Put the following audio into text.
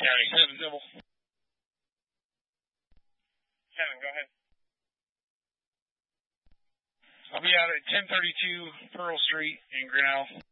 County 7 Civil. Kevin, go ahead. I'll be out at 1032 Pearl Street in Grinnell.